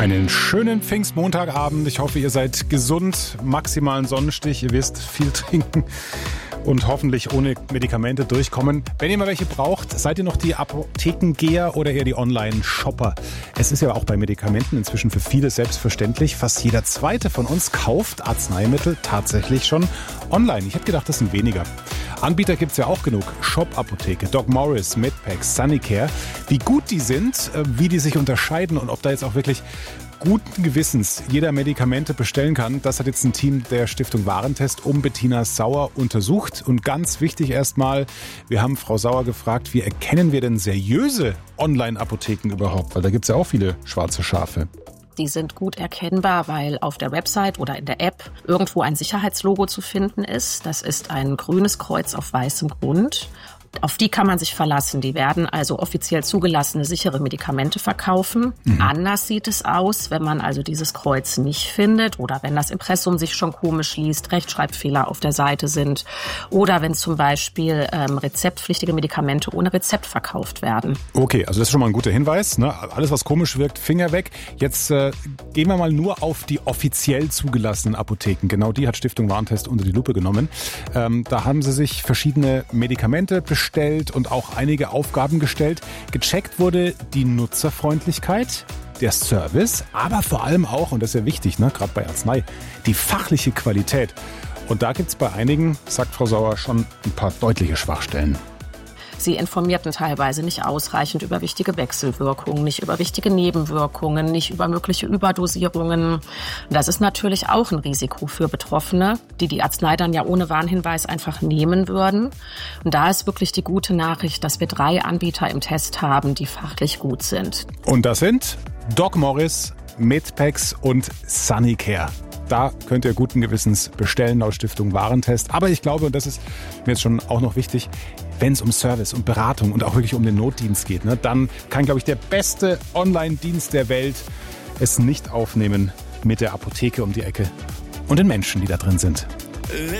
Einen schönen Pfingstmontagabend. Ich hoffe, ihr seid gesund, maximalen Sonnenstich. Ihr wisst, viel trinken und hoffentlich ohne Medikamente durchkommen. Wenn ihr mal welche braucht, seid ihr noch die Apothekengeher oder eher die Online-Shopper? Es ist ja auch bei Medikamenten inzwischen für viele selbstverständlich. Fast jeder Zweite von uns kauft Arzneimittel tatsächlich schon online. Ich hätte gedacht, das sind weniger. Anbieter gibt es ja auch genug. Shop-Apotheke, Doc Morris, Medpex, Sunnycare. Wie gut die sind, wie die sich unterscheiden und ob da jetzt auch wirklich guten Gewissens jeder Medikamente bestellen kann, das hat jetzt ein Team der Stiftung Warentest um Bettina Sauer untersucht. Und ganz wichtig erstmal, wir haben Frau Sauer gefragt, wie erkennen wir denn seriöse Online-Apotheken überhaupt? Weil da gibt es ja auch viele schwarze Schafe. Die sind gut erkennbar, weil auf der Website oder in der App irgendwo ein Sicherheitslogo zu finden ist. Das ist ein grünes Kreuz auf weißem Grund. Auf die kann man sich verlassen. Die werden also offiziell zugelassene, sichere Medikamente verkaufen. Anders sieht es aus, wenn man also dieses Kreuz nicht findet oder wenn das Impressum sich schon komisch liest, Rechtschreibfehler auf der Seite sind oder wenn zum Beispiel rezeptpflichtige Medikamente ohne Rezept verkauft werden. Okay, also das ist schon mal ein guter Hinweis, ne? Alles, was komisch wirkt, Finger weg. Jetzt gehen wir mal nur auf die offiziell zugelassenen Apotheken. Genau die hat Stiftung Warentest unter die Lupe genommen. Da haben sie sich verschiedene Medikamente bestellt und auch einige Aufgaben gestellt. Gecheckt wurde die Nutzerfreundlichkeit, der Service, aber vor allem auch, und das ist ja wichtig, ne, gerade bei Arznei, die fachliche Qualität. Und da gibt es bei einigen, sagt Frau Sauer, schon ein paar deutliche Schwachstellen. Sie informierten teilweise nicht ausreichend über wichtige Wechselwirkungen, nicht über wichtige Nebenwirkungen, nicht über mögliche Überdosierungen. Das ist natürlich auch ein Risiko für Betroffene, die die Arznei dann ja ohne Warnhinweis einfach nehmen würden. Und da ist wirklich die gute Nachricht, dass wir 3 Anbieter im Test haben, die fachlich gut sind. Und das sind Doc Morris, Medpex und Sunnycare. Da könnt ihr guten Gewissens bestellen laut Stiftung Warentest. Aber ich glaube, und das ist mir jetzt schon auch noch wichtig, wenn es um Service und Beratung und auch wirklich um den Notdienst geht, ne, dann kann, glaube ich, der beste Online-Dienst der Welt es nicht aufnehmen mit der Apotheke um die Ecke und den Menschen, die da drin sind.